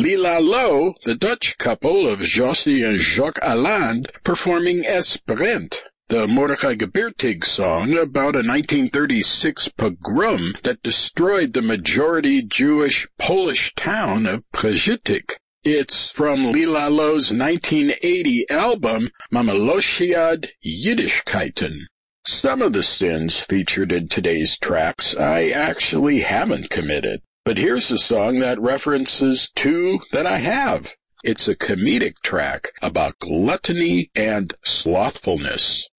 Lila Lo, the Dutch couple of Josie and Jacques Alland, performing Esperent, the Mordechai Gebirtig song about a 1936 pogrom that destroyed the majority Jewish Polish town of Przeżytek. It's from Lila Lo's 1980 album, Mamaloshiad Yiddishkeiten. Some of the sins featured in today's tracks I actually haven't committed, but here's a song that references two that I have. It's a comedic track about gluttony and slothfulness.